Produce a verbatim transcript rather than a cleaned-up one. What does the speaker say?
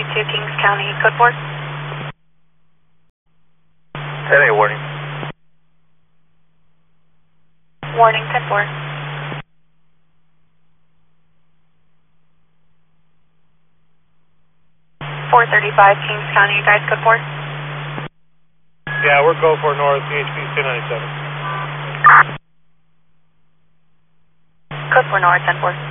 to Kings County, code four. ten eight warning. Warning, ten four. four thirty-five, Kings County, you guys, code four. Yeah, we're code four north, C H P two ninety-seven. Code four north, ten four.